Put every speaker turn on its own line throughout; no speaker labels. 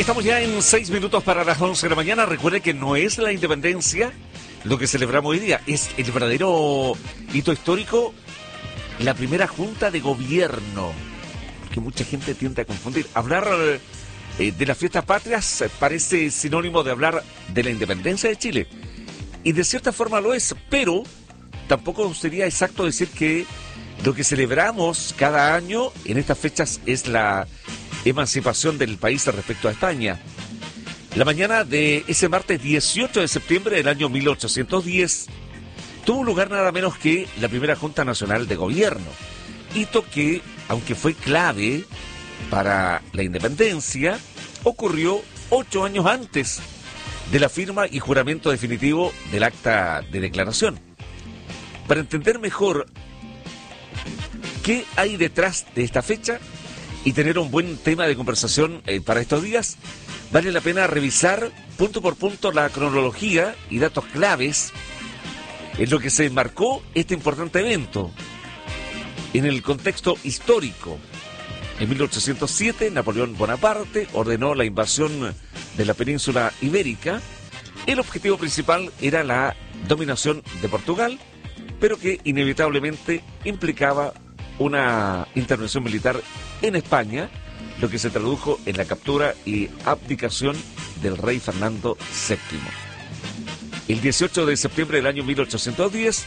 Estamos ya en 6 minutos para las 11 de la mañana. Recuerde que no es la independencia lo que celebramos hoy día, es el verdadero hito histórico, la primera junta de gobierno, que mucha gente tiende a confundir. Hablar de las fiestas patrias parece sinónimo de hablar de la independencia de Chile, y de cierta forma lo es, pero tampoco sería exacto decir que lo que celebramos cada año en estas fechas es la emancipación del país respecto a España. La mañana de ese martes 18 de septiembre del año 1810 tuvo lugar nada menos que la primera Junta Nacional de Gobierno, hito que, aunque fue clave para la independencia, ocurrió 8 años antes de la firma y juramento definitivo del acta de declaración. Para entender mejor qué hay detrás de esta fecha y tener un buen tema de conversación para estos días, vale la pena revisar punto por punto la cronología y datos claves en lo que se enmarcó este importante evento. En el contexto histórico, en 1807, Napoleón Bonaparte ordenó la invasión de la península ibérica. El objetivo principal era la dominación de Portugal, pero que inevitablemente implicaba una intervención militar en España, lo que se tradujo en la captura y abdicación del rey Fernando VII. El 18 de septiembre del año 1810,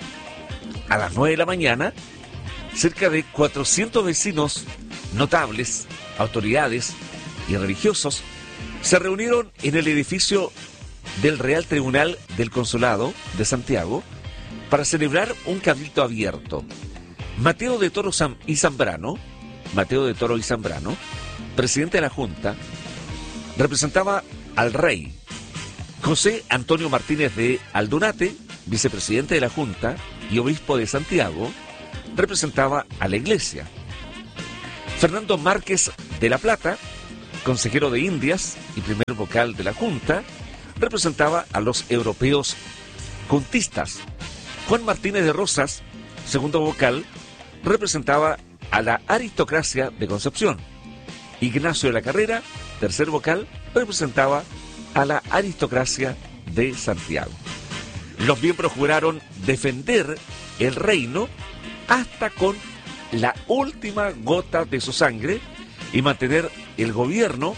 a las 9 de la mañana, cerca de 400 vecinos notables, autoridades y religiosos se reunieron en el edificio del Real Tribunal del Consulado de Santiago para celebrar un cabildo abierto. Mateo de Toro y Zambrano, presidente de la Junta, representaba al rey. José Antonio Martínez de Aldunate, vicepresidente de la Junta y obispo de Santiago, representaba a la Iglesia. Fernando Márquez de la Plata, consejero de Indias y primer vocal de la Junta, representaba a los europeos juntistas. Juan Martínez de Rosas, segundo vocal, representaba a la aristocracia de Concepción. Ignacio de la Carrera, tercer vocal, representaba a la aristocracia de Santiago. Los miembros juraron defender el reino hasta con la última gota de su sangre y mantener el gobierno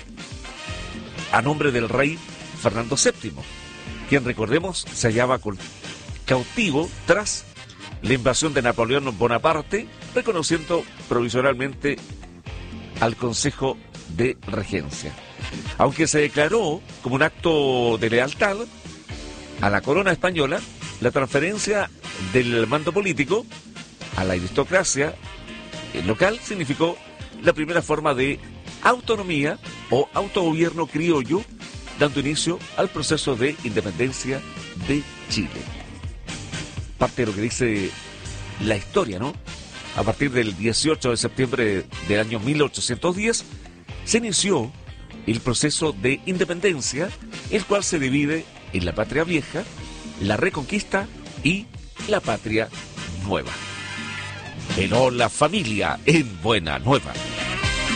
a nombre del rey Fernando VII, quien, recordemos, se hallaba cautivo tras la invasión de Napoleón Bonaparte, reconociendo provisionalmente al Consejo de Regencia. Aunque se declaró como un acto de lealtad a la corona española, la transferencia del mando político a la aristocracia local significó la primera forma de autonomía o autogobierno criollo, dando inicio al proceso de independencia de Chile. Parte de lo que dice la historia, ¿no? A partir del 18 de septiembre del año 1810 se inició el proceso de independencia, el cual se divide en la patria vieja, la reconquista y la patria nueva. En Hola Familia, en Buena Nueva.